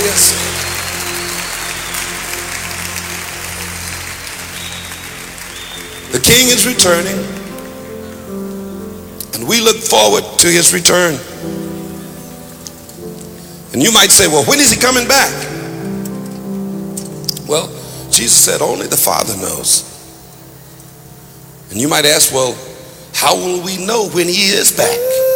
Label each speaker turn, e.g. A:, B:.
A: yes. The king is returning, and we look forward to his return. And you might say, well, when is he coming back? Well, Jesus said only the Father knows. And you might ask, well, how will we know when he is back?